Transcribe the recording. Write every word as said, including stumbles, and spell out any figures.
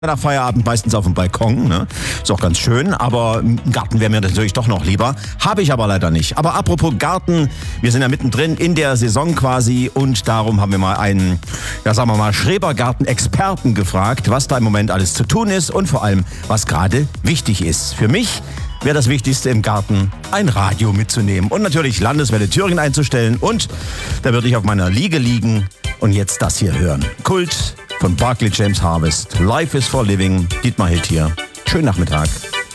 Nach Feierabend meistens auf dem Balkon, ne? Ist auch ganz schön, aber ein Garten wäre mir natürlich doch noch lieber. Habe ich aber leider nicht. Aber apropos Garten, wir sind ja mittendrin in der Saison quasi und darum haben wir mal einen, ja sagen wir mal, Schrebergarten-Experten gefragt, was da im Moment alles zu tun ist und vor allem, was gerade wichtig ist. Für mich wäre das Wichtigste im Garten, ein Radio mitzunehmen und natürlich Landeswelle Thüringen einzustellen und da würde ich auf meiner Liege liegen und jetzt das hier hören. Kult von Barclay James Harvest. Life is for Living. Dietmar Hild hier. Schönen Nachmittag.